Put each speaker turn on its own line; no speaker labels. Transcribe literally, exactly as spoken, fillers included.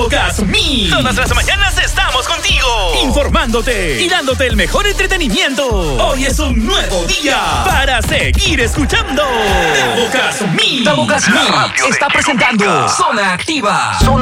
Tabocas Mix.
Todas las mañanas estamos contigo,
informándote y dándote el mejor entretenimiento. Hoy es un nuevo día para seguir escuchando Tabocas Mix.
Tabocas Mix está presentando Zona Activa. Zona